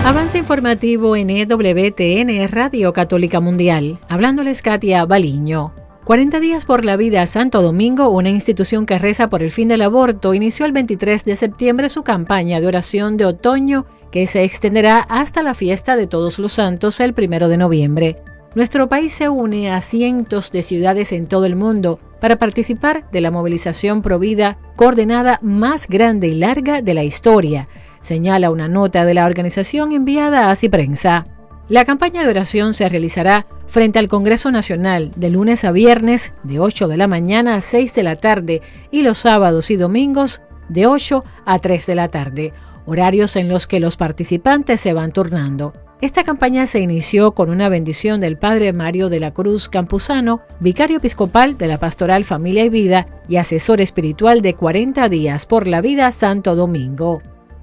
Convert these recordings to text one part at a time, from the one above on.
Avance informativo en EWTN Radio Católica Mundial. Hablándoles Katia Baliño. 40 días por la vida. Santo Domingo, una institución que reza por el fin del aborto, inició el 23 de septiembre su campaña de oración de otoño que se extenderá hasta la fiesta de Todos los Santos el 1 de noviembre. Nuestro país se une a cientos de ciudades en todo el mundo para participar de la movilización provida coordinada más grande y larga de la historia, señala una nota de la organización enviada a Ciprensa. La campaña de oración se realizará frente al Congreso Nacional de lunes a viernes de 8 de la mañana a 6 de la tarde y los sábados y domingos de 8 a 3 de la tarde, horarios en los que los participantes se van turnando. Esta campaña se inició con una bendición del Padre Mario de la Cruz Campuzano, vicario episcopal de la Pastoral Familia y Vida y asesor espiritual de 40 días por la vida Santo Domingo.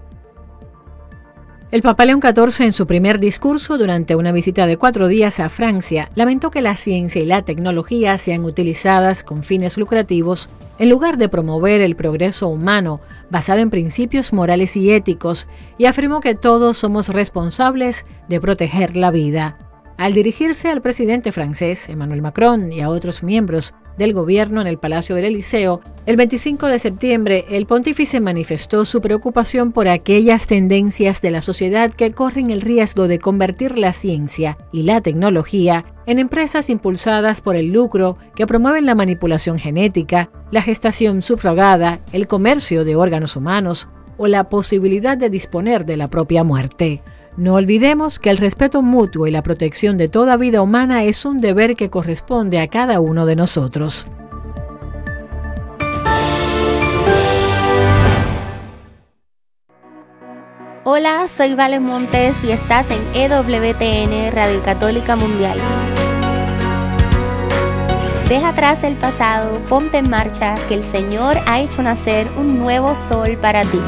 El Papa León XIV, en su primer discurso durante una visita de 4 días a Francia, lamentó que la ciencia y la tecnología sean utilizadas con fines lucrativos en lugar de promover el progreso humano basado en principios morales y éticos, y afirmó que todos somos responsables de proteger la vida. Al dirigirse al presidente francés, Emmanuel Macron, y a otros miembros del gobierno en el Palacio del Elíseo, el 25 de septiembre, el pontífice manifestó su preocupación por aquellas tendencias de la sociedad que corren el riesgo de convertir la ciencia y la tecnología en empresas impulsadas por el lucro que promueven la manipulación genética, la gestación subrogada, el comercio de órganos humanos o la posibilidad de disponer de la propia muerte. No olvidemos que el respeto mutuo y la protección de toda vida humana es un deber que corresponde a cada uno de nosotros. Hola, soy Vale Montes y estás en EWTN Radio Católica Mundial. Deja atrás el pasado, ponte en marcha, que el Señor ha hecho nacer un nuevo sol para ti.